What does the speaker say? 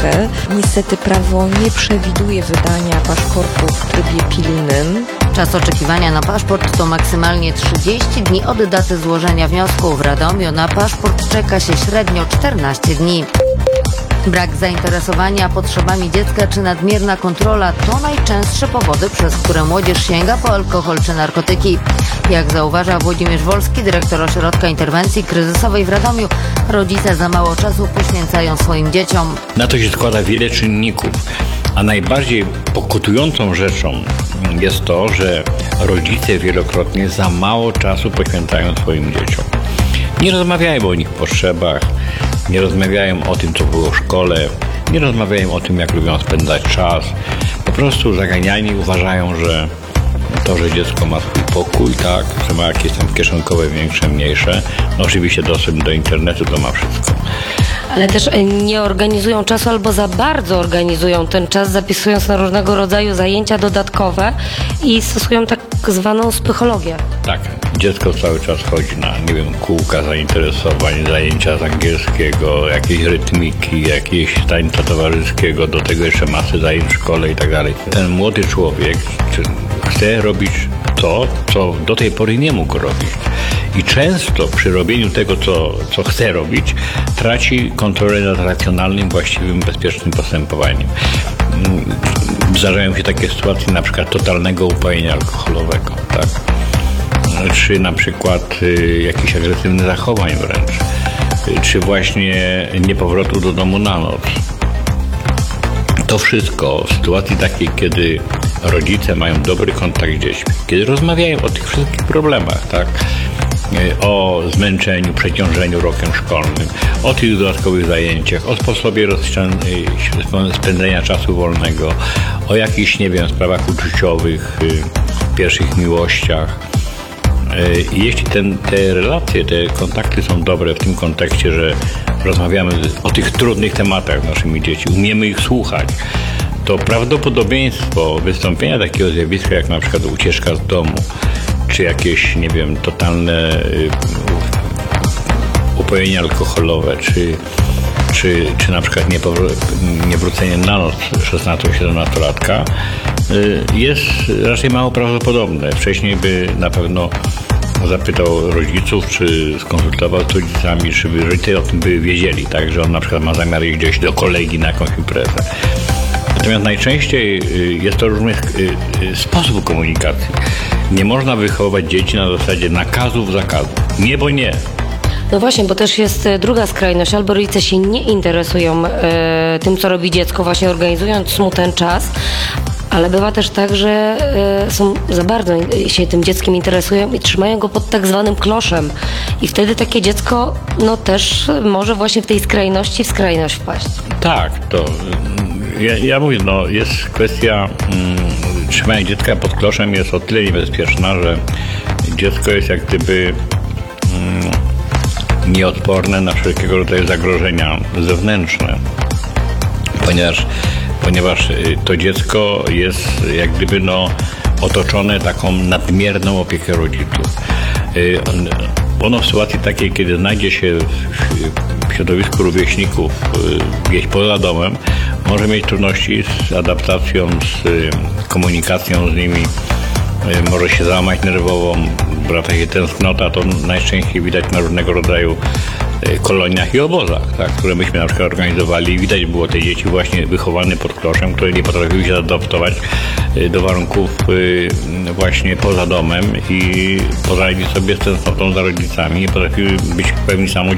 dzieciątkę. Niestety prawo nie przewiduje wydania paszportu w trybie pilnym. Czas oczekiwania na paszport to maksymalnie 30 dni od daty złożenia wniosku. W Radomiu na paszport czeka się średnio 14 dni. Brak zainteresowania potrzebami dziecka czy nadmierna kontrola to najczęstsze powody, przez które młodzież sięga po alkohol czy narkotyki. Jak zauważa Włodzimierz Wolski, dyrektor Ośrodka Interwencji Kryzysowej w Radomiu, rodzice za mało czasu poświęcają swoim dzieciom. Na to się składa wiele czynników, a najbardziej pokutującą rzeczą jest to, że rodzice wielokrotnie za mało czasu poświęcają swoim dzieciom. Nie rozmawiają o ich potrzebach, nie rozmawiają o tym, co było w szkole, nie rozmawiają o tym, jak lubią spędzać czas. Po prostu zaganiani uważają, że to, że dziecko ma swój pokój, tak, że ma jakieś tam kieszonkowe, większe, mniejsze. No oczywiście dostęp do internetu to ma wszystko. Ale też nie organizują czasu albo za bardzo organizują ten czas, zapisując na różnego rodzaju zajęcia dodatkowe i stosują tak zwaną psychologię. Tak, dziecko cały czas chodzi na, nie wiem, kółka zainteresowań, zajęcia z angielskiego, jakieś rytmiki, jakieś tańca towarzyskiego, do tego jeszcze masy zajęć w szkole i tak dalej. Ten młody człowiek chce robić to, co do tej pory nie mógł robić. I często przy robieniu tego, co chce robić, traci kontrolę nad racjonalnym, właściwym, bezpiecznym postępowaniem. Zdarzają się takie sytuacje na przykład totalnego upojenia alkoholowego, tak? Czy na przykład jakichś agresywnych zachowań wręcz, czy właśnie niepowrotu do domu na noc. To wszystko w sytuacji takiej, kiedy rodzice mają dobry kontakt z dziećmi, kiedy rozmawiają o tych wszystkich problemach, tak? O zmęczeniu, przeciążeniu rokiem szkolnym, o tych dodatkowych zajęciach, o sposobie spędzenia czasu wolnego, o jakichś, nie wiem, sprawach uczuciowych, pierwszych miłościach. Jeśli te relacje, te kontakty są dobre w tym kontekście, że rozmawiamy o tych trudnych tematach z naszymi dziećmi, umiemy ich słuchać, to prawdopodobieństwo wystąpienia takiego zjawiska jak na przykład ucieczka z domu, czy jakieś, nie wiem, totalne upojenie alkoholowe, czy na przykład niewrócenie na noc 16-17-latka jest raczej mało prawdopodobne. Wcześniej by na pewno zapytał rodziców, czy skonsultował z rodzicami, czy rodzice o tym by wiedzieli, tak, że on na przykład ma zamiar iść gdzieś do kolegi na jakąś imprezę. Natomiast najczęściej jest to różny sposób komunikacji. Nie można wychowywać dzieci na zasadzie nakazów, zakazów. Nie, bo nie. No właśnie, bo też jest druga skrajność. Albo rodzice się nie interesują tym, co robi dziecko, właśnie organizując mu ten czas, ale bywa też tak, że są za bardzo się tym dzieckiem interesują i trzymają go pod tak zwanym kloszem. I wtedy takie dziecko też może właśnie w tej skrajności w skrajność wpaść. Tak, to ja mówię, jest kwestia trzymania dziecka pod kloszem jest o tyle niebezpieczna, że dziecko jest jak gdyby nieodporne na wszelkiego rodzaju zagrożenia zewnętrzne, ponieważ to dziecko jest jak gdyby otoczone taką nadmierną opieką rodziców. Ono w sytuacji takiej, kiedy znajdzie się w środowisku rówieśników gdzieś poza domem, może mieć trudności z adaptacją, z komunikacją z nimi, może się załamać nerwowo, brać się tęsknota, to najczęściej widać na różnego rodzaju koloniach i obozach, tak, które myśmy na przykład organizowali. Widać było te dzieci właśnie wychowane pod kloszem, które nie potrafiły się zaadaptować do warunków właśnie poza domem i poradzić sobie z tęsknotą za rodzicami, nie potrafiły być w pełni samodzielne.